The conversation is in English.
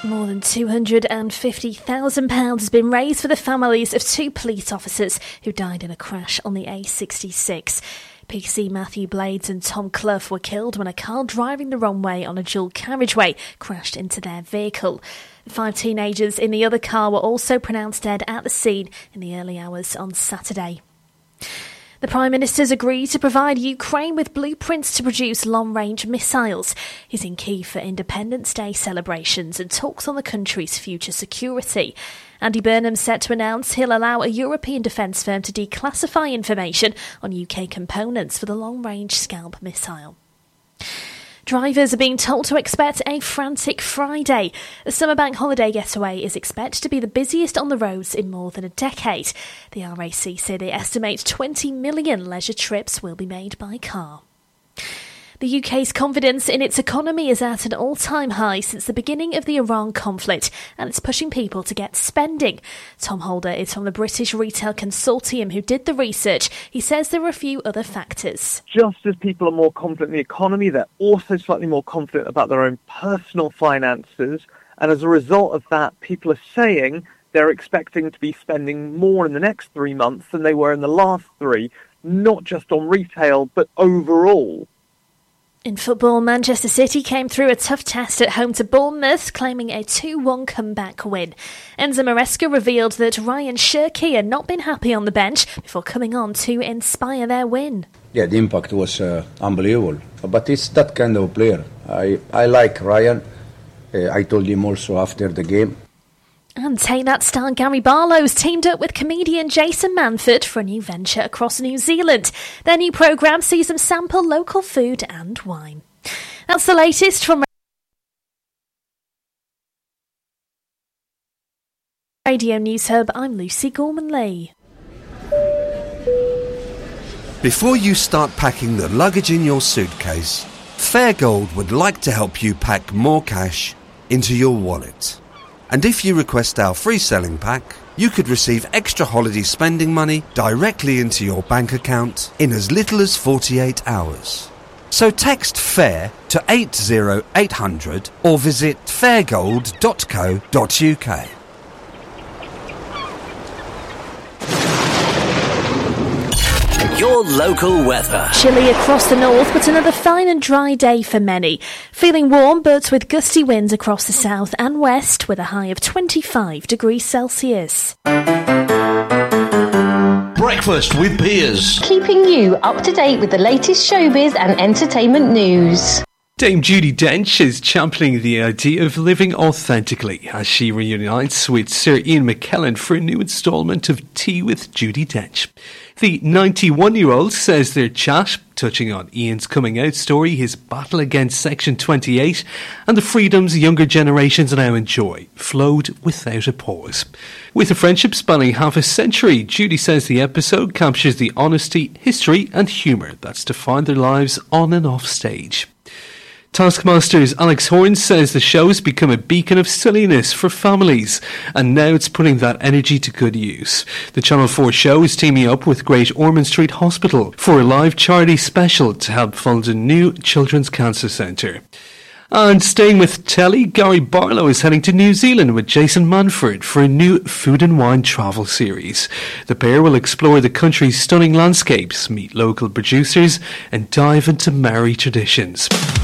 More than £250,000 has been raised for the families of two police officers who died in a crash on the A66. PC Matthew Blades and Tom Clough were killed when a car driving the wrong way on a dual carriageway crashed into their vehicle. The 5 teenagers in the other car were also pronounced dead at the scene in the early hours on Saturday. The Prime Minister's agreed to provide Ukraine with blueprints to produce long-range missiles. He's in Kyiv for Independence Day celebrations and talks on the country's future security. Andy Burnham set to announce he'll allow a European defence firm to declassify information on UK components for the long-range Scalp missile. Drivers are being told to expect a frantic Friday. The summer bank holiday getaway is expected to be the busiest on the roads in more than a decade. The RAC say they estimate 20 million leisure trips will be made by car. The UK's confidence in its economy is at an all-time high since the beginning of the Iran conflict, and it's pushing people to get spending. Tom Holder is from the British Retail Consortium who did the research. He says there are a few other factors. Just as people are more confident in the economy, they're also slightly more confident about their own personal finances, and as a result of that, people are saying they're expecting to be spending more in the next 3 months than they were in the last 3, not just on retail, but overall. In football, Manchester City came through a tough test at home to Bournemouth, claiming a 2-1 comeback win. Enzo Maresca revealed that Ryan Shirky had not been happy on the bench before coming on to inspire their win. Yeah, the impact was unbelievable. But it's that kind of player. I like Ryan. I told him also after the game. And Take That star Gary Barlow's teamed up with comedian Jason Manford for a new venture across New Zealand. Their new programme sees them sample local food and wine. That's the latest from Radio News Hub. I'm Lucy Gorman-Lee. Before you start packing the luggage in your suitcase, Fairgold would like to help you pack more cash into your wallet. And if you request our free selling pack, you could receive extra holiday spending money directly into your bank account in as little as 48 hours. So text FAIR to 80800 or visit fairgold.co.uk. Your local weather. Chilly across the north, but another fine and dry day for many. Feeling warm, but with gusty winds across the south and west, with a high of 25 degrees Celsius. Breakfast with Piers. Keeping you up to date with the latest showbiz and entertainment news. Dame Judi Dench is championing the idea of living authentically as she reunites with Sir Ian McKellen for a new instalment of Tea with Judi Dench. The 91-year-old says their chat, touching on Ian's coming out story, his battle against Section 28 and the freedoms younger generations now enjoy, flowed without a pause. With a friendship spanning half a century, Judi says the episode captures the honesty, history and humour that's defined their lives on and off stage. Taskmaster's Alex Horne says the show has become a beacon of silliness for families, and now it's putting that energy to good use. The Channel 4 show is teaming up with Great Ormond Street Hospital for a live charity special to help fund a new children's cancer centre. And staying with telly, Gary Barlow is heading to New Zealand with Jason Manford for a new food and wine travel series. The pair will explore the country's stunning landscapes, meet local producers and dive into Maori traditions.